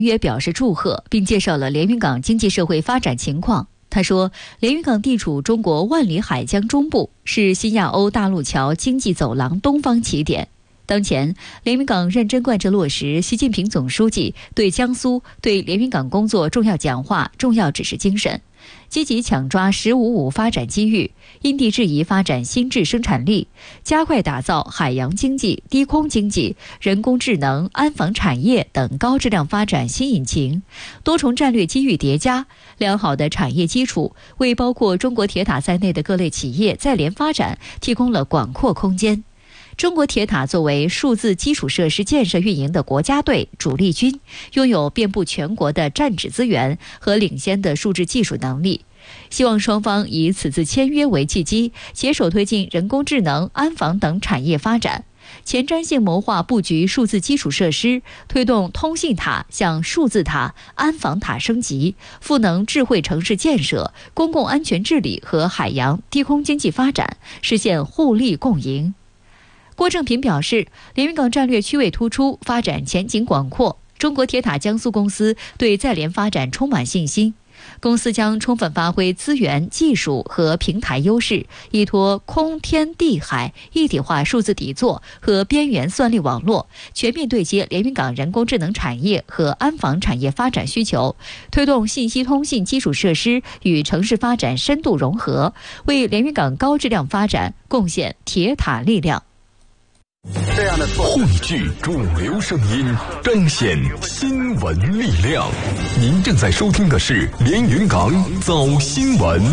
约表示祝贺，并介绍了连云港经济社会发展情况。他说，连云港地处中国万里海疆中部，是新亚欧大陆桥经济走廊东方起点。当前，连云港认真贯彻落实习近平总书记对江苏、对连云港工作重要讲话、重要指示精神，积极抢抓“十五五”发展机遇，因地制宜发展新质生产力，加快打造海洋经济、低空经济、人工智能、安防产业等高质量发展新引擎，多重战略机遇叠加，良好的产业基础为包括中国铁塔在内的各类企业再联发展提供了广阔空间。中国铁塔作为数字基础设施建设运营的国家队、主力军，拥有遍布全国的站址资源和领先的数字技术能力。希望双方以此次签约为契机，携手推进人工智能、安防等产业发展，前瞻性谋划布局数字基础设施，推动通信塔向数字塔、安防塔升级，赋能智慧城市建设、公共安全治理和海洋低空经济发展，实现互利共赢。郭正平表示，连云港战略区位突出，发展前景广阔。中国铁塔江苏公司对在联发展充满信心，公司将充分发挥资源、技术和平台优势，依托空天地海一体化数字底座和边缘算力网络，全面对接连云港人工智能产业和安防产业发展需求，推动信息通信基础设施与城市发展深度融合，为连云港高质量发展贡献铁塔力量。 汇聚主流声音，彰显新闻力量。您正在收听的是连云港早新闻。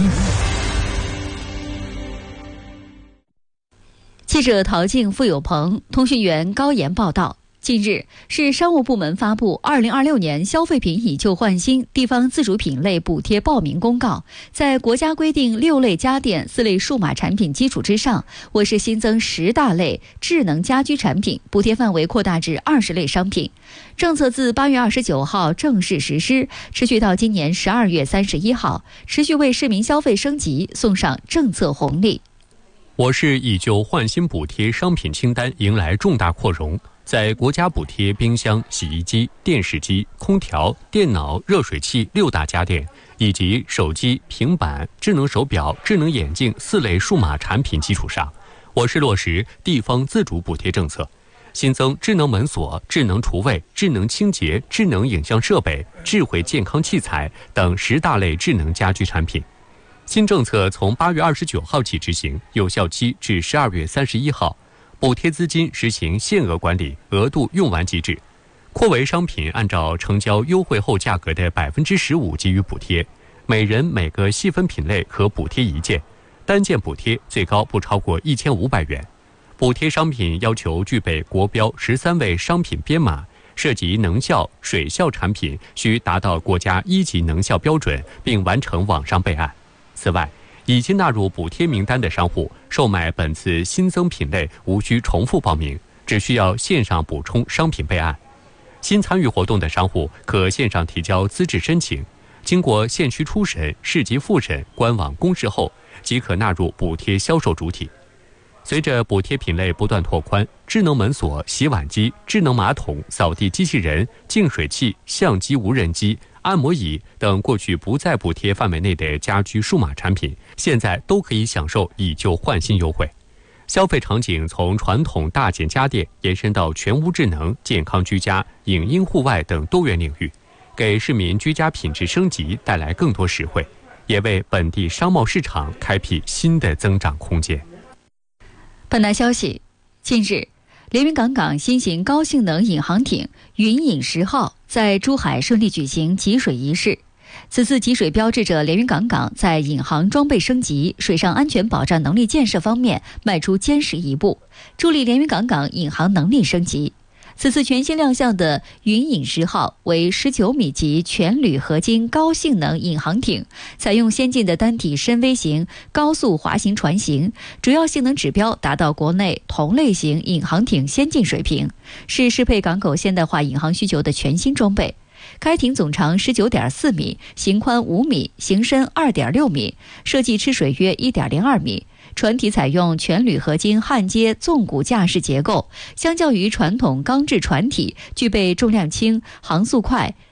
记者陶静、付有朋，通讯员高岩报道。近日，市商务部门发布2026年消费品以旧换新地方自主品类补贴报名公告，在国家规定6类家电、4类数码产品基础之上，我市新增10大类智能家居产品，补贴范围扩大至20类商品。政策自8月29号正式实施，持续到今年12月31号，持续为市民消费升级送上政策红利。 我市以旧换新补贴商品清单迎来重大扩容。在国家补贴冰箱、洗衣机、电视机、空调、电脑、热水器6大家电，以及手机、平板、智能手表、智能眼镜4类数码产品基础上，我市落实地方自主补贴政策，新增智能门锁、智能厨卫、智能清洁、智能影像设备、智慧健康器材等10大类智能家居产品。新政策从8月29号起执行，有效期至12月31号。补贴资金实行限额管理、额度用完机制，扩围商品按照成交优惠后价格的15%给予补贴，每人每个细分品类可补贴1件，单件补贴最高不超过1500元。补贴商品要求具备国标13位商品编码，涉及能效、水效产品需达到国家1级能效标准，并完成网上备案。此外，已经纳入补贴名单的商户，售卖本次新增品类无需重复报名，只需要线上补充商品备案。新参与活动的商户可线上提交资质申请，经过县区初审、市级复审、官网公示后，即可纳入补贴销售主体。随着补贴品类不断拓宽，智能门锁、洗碗机、智能马桶、扫地机器人、净水器、相机无人机、按摩椅等过去不在补贴范围内的家居数码产品，现在都可以享受以旧换新优惠。消费场景从传统大件家电延伸到全屋智能、健康居家、影音户外等多元领域，给市民居家品质升级带来更多实惠，也为本地商贸市场开辟新的增长空间。 本台消息，近日，连云港港新型高性能引航艇云影10号在珠海顺利举行集水仪式。此次集水标志着连云港港在引航装备升级、水上安全保障能力建设方面迈出坚实一步，助力连云港港引航能力升级。此次全新亮相的云影10号为19米级全铝合金高性能引航艇，采用先进的单体深微型高速滑行船型，主要性能指标达到国内同类型引航艇先进水平，是适配港口现代化引航需求的全新装备。该艇总长 19.4 米，型宽5米，型深 2.6 米，设计吃水约 1.02 米。船体采用全铝合金焊接纵骨架式结构，相较于传统钢制船体，具备重量轻、航速快、